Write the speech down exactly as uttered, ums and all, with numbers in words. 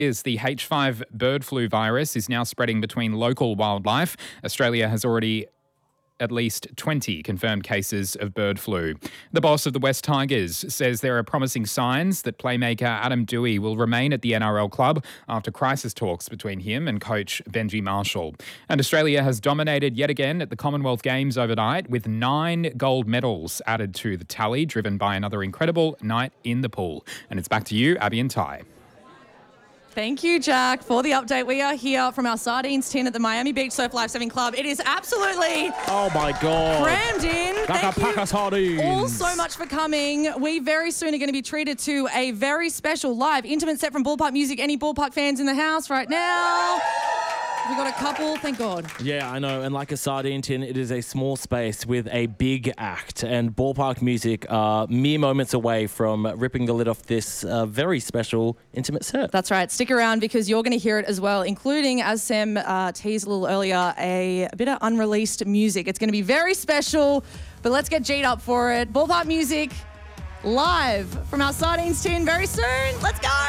is the H five bird flu virus is now spreading between local wildlife. Australia has already at least twenty confirmed cases of bird flu. The boss of the West Tigers says there are promising signs that playmaker Adam Doueihi will remain at the N R L club after crisis talks between him and coach Benji Marshall. And Australia has dominated yet again at the Commonwealth Games overnight with nine gold medals added to the tally, driven by another incredible night in the pool. And it's back to you, Abby and Ty. Thank you, Jack, for the update. We are here from our sardines tin at the Miami Beach Surf Lifesaving Club. It is absolutely oh my god crammed in. Like Thank you sardines. all so much for coming. We very soon are going to be treated to a very special live intimate set from Ballpark Music. Any Ballpark fans in the house right now? We got a couple, thank God. Yeah, I know. And like a sardine tin, it is a small space with a big act. And Ballpark Music are mere moments away from ripping the lid off this uh, very special intimate set. That's right. Stick around because you're going to hear it as well, including, as Sam uh, teased a little earlier, a, a bit of unreleased music. It's going to be very special, but let's get G'd up for it. Ballpark Music live from our sardines tin very soon. Let's go.